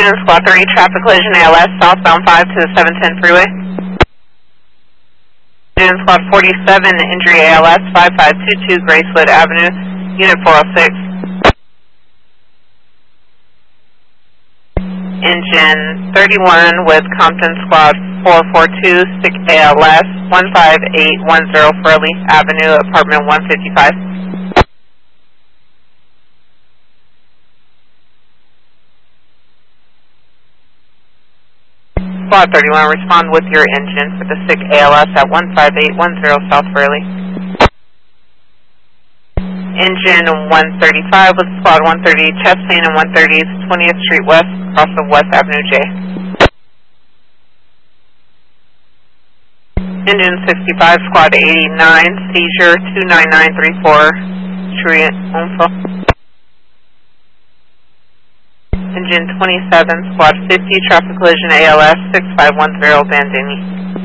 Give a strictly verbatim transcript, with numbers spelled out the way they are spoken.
Engine Squad three, traffic collision A L S, southbound five to the seven ten freeway. Engine Squad forty-seven, injury A L S, five five two two Gracewood Avenue, Unit four oh six. Engine thirty-one with Compton Squad four four two, sick A L S, one five eight one zero Furley Avenue, apartment one fifty-five. Squad thirty-one, respond with your engine for the sick A L S at one five eight one zero South Furley. Engine one thirty-five with Squad one thirty, chest pain and one thirty, twentieth Street West, across of West Avenue J. Engine sixty-five, Squad eighty-nine, seizure two nine nine three four, Truant Info. Engine twenty-seven, Squad fifty, traffic collision A L S six five one zero Bandini.